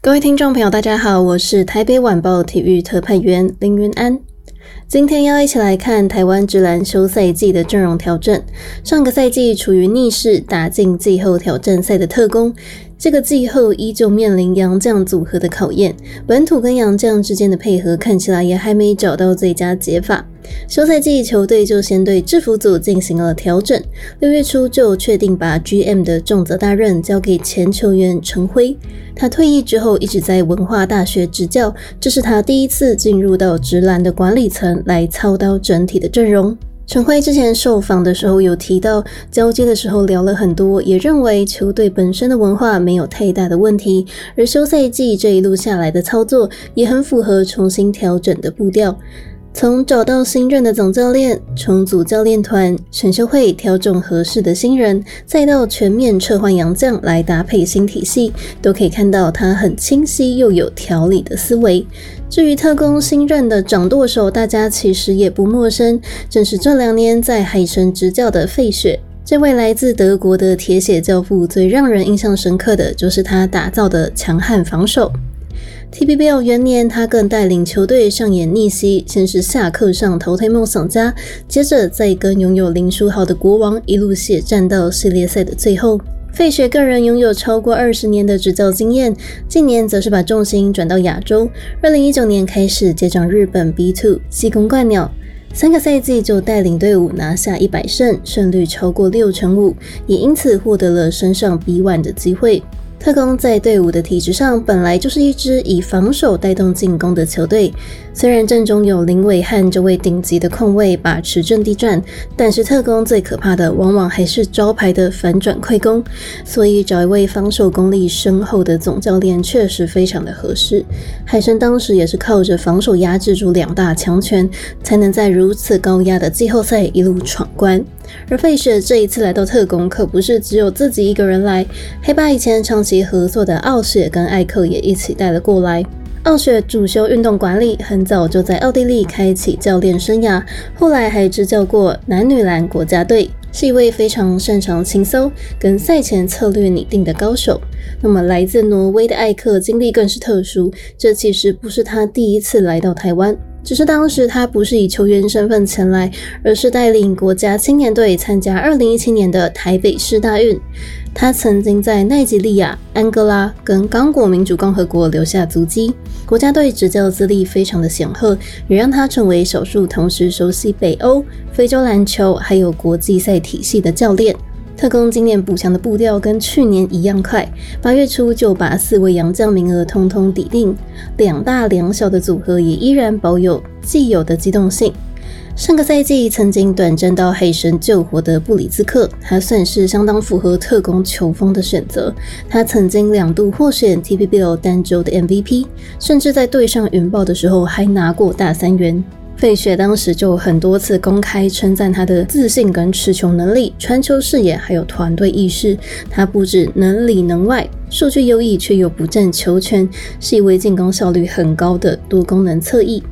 各位听众朋友大家好，我是台北晚报体育特派员林云安。今天要一起来看台湾职篮休赛季的阵容调整。上个赛季处于逆势打进季后挑战赛的特攻，这个季后依旧面临洋将组合的考验，本土跟洋将之间的配合看起来也还没找到最佳解法。休赛季球队就先对制服组进行了调整，6月初就确定把 GM 的重责大任交给前球员陈辉。他退役之后一直在文化大学执教，这是他第一次进入到职篮的管理层来操刀整体的阵容。陈辉之前受访的时候有提到，交接的时候聊了很多，也认为球队本身的文化没有太大的问题，而休赛季这一路下来的操作也很符合重新调整的步调。从找到新任的总教练、重组教练团、选秀会挑中合适的新人，再到全面撤换洋将来搭配新体系，都可以看到他很清晰又有条理的思维。至于特攻新任的掌舵手，大家其实也不陌生，正是这2年在海神执教的费雪。这位来自德国的铁血教父，最让人印象深刻的就是他打造的强悍防守。TPBL 元年，他更带领球队上演逆袭，先是下课上淘汰梦想家，接着再跟拥有林书豪的国王一路血战到系列赛的最后。费雪个人拥有超过20年的执教经验，近年则是把重心转到亚洲，2019年开始接掌日本 B2 西宫冠鸟，3个赛季就带领队伍拿下100胜，胜率超过65%，也因此获得了升上 B1 的机会。特攻在队伍的体质上本来就是一支以防守带动进攻的球队，虽然阵中有林伟汉这位顶级的控卫把持阵地战，但是特攻最可怕的往往还是招牌的反转快攻，所以找一位防守功力深厚的总教练确实非常的合适。海神当时也是靠着防守压制住2大强权，才能在如此高压的季后赛一路闯关。而费雪这一次来到特攻可不是只有自己一个人来，黑爸以前长期合作的奥雪跟艾克也一起带了过来。奥雪主修运动管理，很早就在奥地利开启教练生涯，后来还执教过男女篮国家队，是一位非常擅长情搜跟赛前策略拟定的高手。那么来自挪威的艾克经历更是特殊，这其实不是他第一次来到台湾，只是当时他不是以球员身份前来，而是带领国家青年队参加2017年的台北市大运。他曾经在奈及利亚、安哥拉跟刚果民主共和国留下足迹，国家队执教资历非常的显赫，也让他成为少数同时熟悉北欧、非洲篮球还有国际赛体系的教练。特攻今年补强的步调跟去年一样快，8月初就把4位洋将名额通通抵定，2大2小的组合也依然保有既有的机动性。上个赛季曾经短暂到海神救火的布里兹克，他算是相当符合特攻球风的选择。他曾经2度获选 TPBL 单周的 MVP， 甚至在对上云豹的时候还拿过大3元。费雪当时就很多次公开称赞他的自信跟持球能力、传球视野还有团队意识。他不止能里能外，数据优异却又不占球权，是一位进攻效率很高的多功能侧翼。